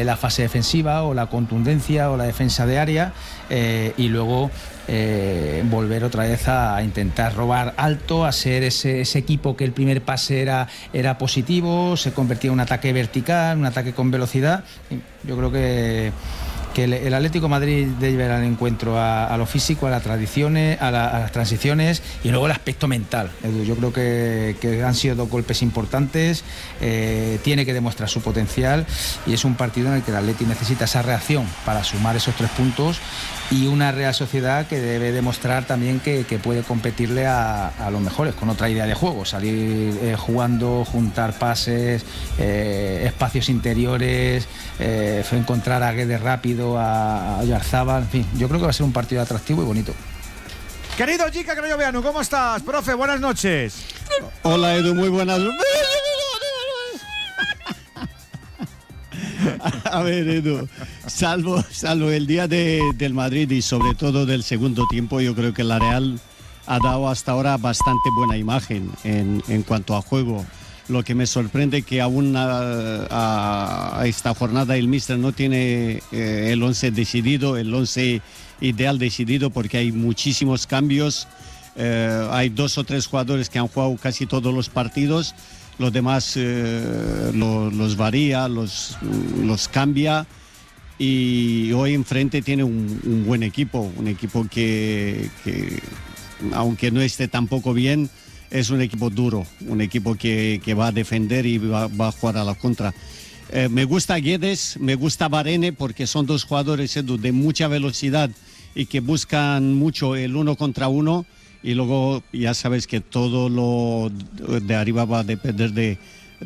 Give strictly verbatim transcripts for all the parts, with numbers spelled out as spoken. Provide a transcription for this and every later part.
la fase defensiva o la contundencia o la defensa de área, eh, y luego eh, volver otra vez a intentar robar alto, a ser ese, ese equipo que el primer pase era, era positivo, se convertía en un ataque vertical, un ataque con velocidad. Yo creo que que el, el Atlético de Madrid debe ir al encuentro a, a lo físico, a las tradiciones, a, la, a las transiciones y luego el aspecto mental. Edu, yo creo que, que han sido dos golpes importantes, eh, tiene que demostrar su potencial y es un partido en el que el Atleti necesita esa reacción para sumar esos tres puntos y una Real Sociedad que debe demostrar también que, que puede competirle a, a los mejores con otra idea de juego, salir eh, jugando, juntar pases, eh, espacios interiores, eh, encontrar a Guedes rápido, a Oyarzábal, en fin, yo creo que va a ser un partido atractivo y bonito. Querido Jica Crayoveanu, ¿cómo estás? Profe, buenas noches. Hola Edu, muy buenas noches. A ver, Edu, salvo, salvo el día de, del Madrid y sobre todo del segundo tiempo, yo creo que la Real ha dado hasta ahora bastante buena imagen en, en cuanto a juego. Lo que me sorprende que aún a, a, a esta jornada el míster no tiene eh, el once decidido, el once ideal decidido, porque hay muchísimos cambios. Eh, hay dos o tres jugadores que han jugado casi todos los partidos, los demás eh, lo, los varía, los, los cambia, y hoy enfrente tiene un, un buen equipo, un equipo que, que aunque no esté tampoco bien, es un equipo duro, un equipo que, que va a defender y va, va a jugar a la contra. Eh, me gusta Guedes, me gusta Varene, porque son dos jugadores, Edu, de mucha velocidad y que buscan mucho el uno contra uno, y luego ya sabes que todo lo de arriba va a depender de,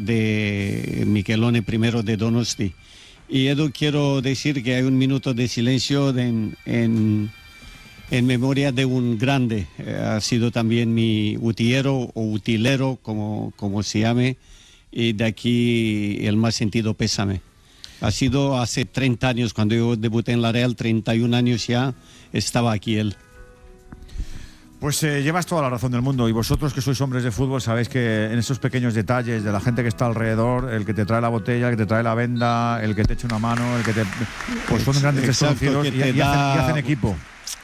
de Michelone primero, de Donosti. Y Edu, quiero decir que hay un minuto de silencio de, en, en en memoria de un grande. Eh, ha sido también mi utiero o utilero, como, como se llame, y de aquí el más sentido pésame. Ha sido hace treinta años, cuando yo debuté en la Real, treinta y un años ya, estaba aquí él. Pues eh, llevas toda la razón del mundo, y vosotros que sois hombres de fútbol sabéis que en esos pequeños detalles de la gente que está alrededor, el que te trae la botella, el que te trae la venda, el que te echa una mano, el que te... pues son grandes desconocidos y, y, da... hacen, y hacen equipo.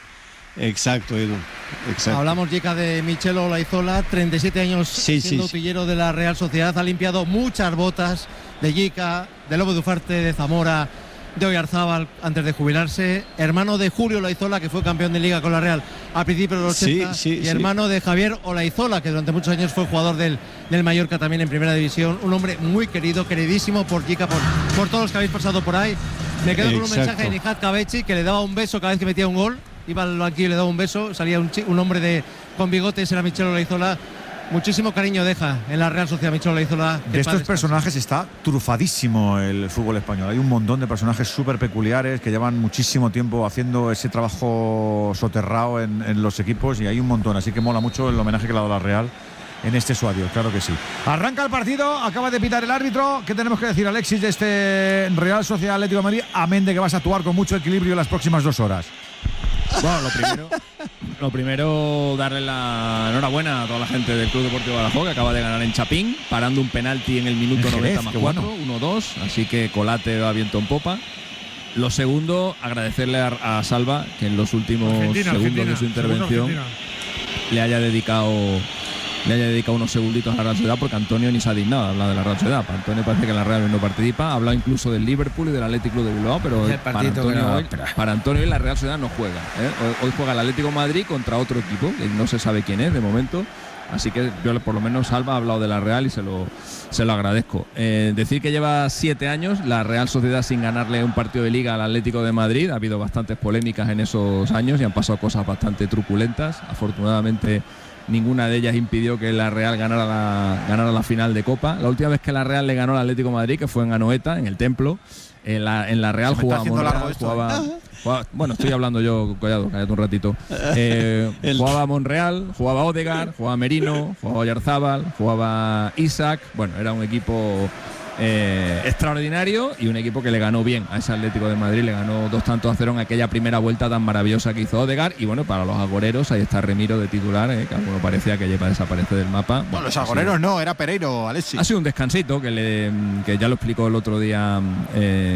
Exacto, Edu. Exacto. Hablamos, Jica, de Michel Olaizola, treinta y siete años sí, siendo sí, utillero sí. de la Real Sociedad. Ha limpiado muchas botas de Jica, de Lobo de Ufarte, de Zamora, de Oyarzábal antes de jubilarse. Hermano de Julio Olaizola, que fue campeón de Liga con la Real a principios de los ochenta. Sí, sí, y sí. hermano de Javier Olaizola, que durante muchos años fue jugador del, del Mallorca también en Primera División. Un hombre muy querido, queridísimo por Jica, por, por todos los que habéis pasado por ahí. Me quedo con un mensaje de Nihat Kabechi, que le daba un beso cada vez que metía un gol. Iba al banquillo y le daba un beso, salía un, un hombre de, con bigotes, era Michel Olaizola. Muchísimo cariño deja en la Real Sociedad Michel Olaizola. De estos personajes está trufadísimo el fútbol español. Hay un montón de personajes súper peculiares que llevan muchísimo tiempo haciendo ese trabajo soterrado en, en los equipos, y hay un montón, así que mola mucho el homenaje que le ha dado la Real en este su adiós, claro que sí. Arranca el partido, acaba de pitar el árbitro. ¿Qué tenemos que decir, Alexis, de este Real Sociedad Atlético de Madrid? Amén de que vas a actuar con mucho equilibrio en las próximas dos horas. Bueno, lo primero, lo primero darle la enhorabuena a toda la gente del Club Deportivo Badajoz, que acaba de ganar en Chapín, parando un penalti en el minuto noventa más cuatro, uno dos, así que Colate va viento en popa. Lo segundo, agradecerle a, a Salva, que en los últimos Argentina, segundos Argentina, de su intervención le haya dedicado le haya dedicado unos segunditos a la Real Sociedad, porque Antonio ni se ha dignado a hablar de la Real Sociedad. Para Antonio parece que la Real no participa. Ha hablado incluso del Liverpool y del Athletic Club de Bilbao, pero para Antonio, no, hoy, para Antonio hoy la Real Sociedad no juega, ¿eh? Hoy, hoy juega el Atlético de Madrid contra otro equipo, que no se sabe quién es de momento. Así que yo, por lo menos, Salva ha hablado de la Real y se lo, se lo agradezco. Eh, decir que lleva siete años la Real Sociedad sin ganarle un partido de Liga al Atlético de Madrid. Ha habido bastantes polémicas en esos años y han pasado cosas bastante truculentas. Afortunadamente, ninguna de ellas impidió que la Real ganara la, ganara la final de Copa. La última vez que la Real le ganó al Atlético de Madrid, que fue en Anoeta, en el Templo, en la, en la Real jugaba Monreal, jugaba, jugaba, bueno, estoy hablando yo, Collado, cállate un ratito. Eh, jugaba Monreal, jugaba Odegaard, jugaba Merino, jugaba Oyarzábal, jugaba Isaac. Bueno, era un equipo Eh, extraordinario, y un equipo que le ganó bien a ese Atlético de Madrid, le ganó dos tantos a cero en aquella primera vuelta tan maravillosa que hizo Odegaard. Y bueno, para los agoreros ahí está Remiro de titular, eh, que alguno parecía que lleva a desaparecer del mapa. Bueno, bueno, los agoreros sido, no, era Pereiro, Alexis. Ha sido un descansito que, le, que ya lo explicó el otro día eh,